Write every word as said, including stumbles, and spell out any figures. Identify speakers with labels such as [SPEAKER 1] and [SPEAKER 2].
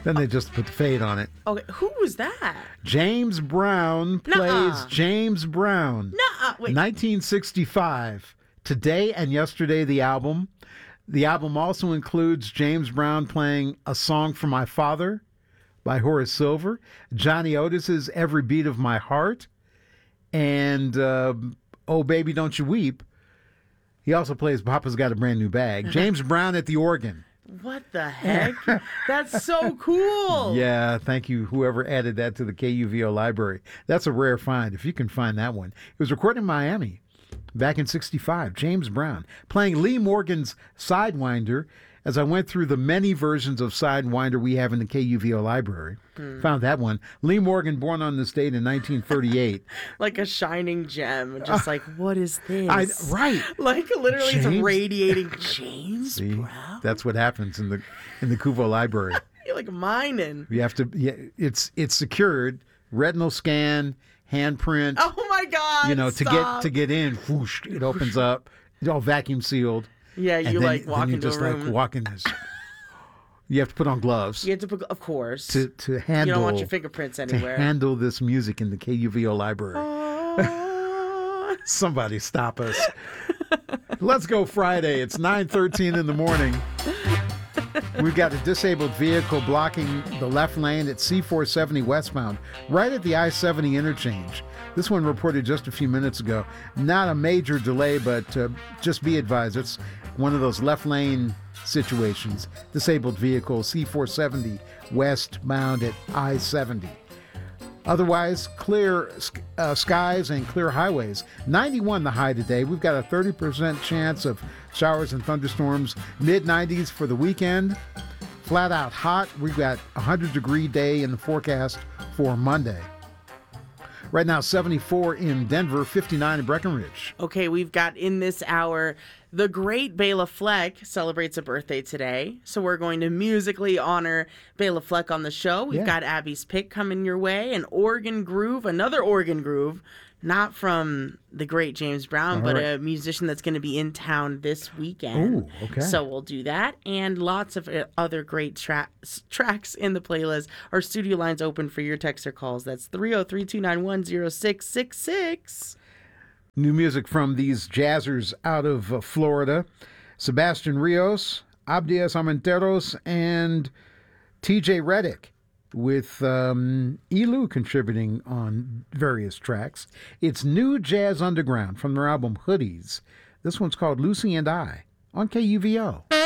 [SPEAKER 1] Then they just put the fade on it.
[SPEAKER 2] Okay, who was that?
[SPEAKER 1] James Brown plays
[SPEAKER 2] Nuh-uh.
[SPEAKER 1] James Brown.
[SPEAKER 2] Nuh-uh. Wait.
[SPEAKER 1] nineteen sixty-five. Today and Yesterday, the album. The album also includes James Brown playing A Song for My Father by Horace Silver, Johnny Otis's Every Beat of My Heart, and uh, Oh Baby Don't You Weep. He also plays Papa's Got a Brand New Bag. James Brown at the organ.
[SPEAKER 2] What the heck? That's so cool.
[SPEAKER 1] Yeah, thank you, whoever added that to the K U V O library. That's a rare find, if you can find that one. It was recorded in Miami back in sixty-five. James Brown playing Lee Morgan's Sidewinder. As I went through the many versions of Sidewinder we have in the K U V O library, hmm. found that one. Lee Morgan, born on this date in nineteen thirty-eight.
[SPEAKER 2] Like a shining gem. Just like, what is this?
[SPEAKER 1] I, right.
[SPEAKER 2] Like literally
[SPEAKER 1] James?
[SPEAKER 2] It's radiating James
[SPEAKER 1] See,
[SPEAKER 2] Brown.
[SPEAKER 1] That's what happens in the in the Kuvo library.
[SPEAKER 2] You're like mining.
[SPEAKER 1] You have to, yeah, it's it's secured, retinal scan, handprint.
[SPEAKER 2] Oh my God.
[SPEAKER 1] You know,
[SPEAKER 2] stop.
[SPEAKER 1] to get to get in, whoosh, it opens up. It's all vacuum sealed.
[SPEAKER 2] Yeah, you
[SPEAKER 1] and then,
[SPEAKER 2] like walk
[SPEAKER 1] then you
[SPEAKER 2] into
[SPEAKER 1] just
[SPEAKER 2] a room.
[SPEAKER 1] like walk in this. You have to put on gloves.
[SPEAKER 2] You have to put, of course.
[SPEAKER 1] To to handle.
[SPEAKER 2] You don't want your fingerprints anywhere.
[SPEAKER 1] To handle this music in the K U V O library.
[SPEAKER 2] Uh...
[SPEAKER 1] Somebody stop us. Let's go Friday. It's nine thirteen in the morning. We've got a disabled vehicle blocking the left lane at C four seventy westbound, right at the I seventy interchange. This one reported just a few minutes ago. Not a major delay, but uh, just be advised, it's one of those left lane situations. Disabled vehicle, C four seventy westbound at I seventy. Otherwise, clear uh, skies and clear highways. ninety-one the high today. We've got a thirty percent chance of showers and thunderstorms. mid nineties for the weekend. Flat out hot. We've got a one hundred degree day in the forecast for Monday. Right now, seventy-four in Denver, fifty-nine in Breckenridge.
[SPEAKER 2] Okay, we've got in this hour, the great Bela Fleck celebrates a birthday today. So we're going to musically honor Bela Fleck on the show. We've
[SPEAKER 1] Yeah.
[SPEAKER 2] got Abby's Pick coming your way, an organ groove, another organ groove, not from the great James Brown,
[SPEAKER 1] All
[SPEAKER 2] but
[SPEAKER 1] right.
[SPEAKER 2] a musician that's going to be in town this weekend.
[SPEAKER 1] Ooh, okay.
[SPEAKER 2] So we'll do that, and lots of uh, other great tra- tracks in the playlist. Our studio line's open for your text or calls. That's three oh three, two nine one, oh six six six.
[SPEAKER 1] New music from these jazzers out of uh, Florida. Sebastian Rios, Abdias Armenteros, and T J Reddick, with um, Elu contributing on various tracks. It's New Jazz Underground from their album Hoodies. This one's called Lucy and I on K U V O.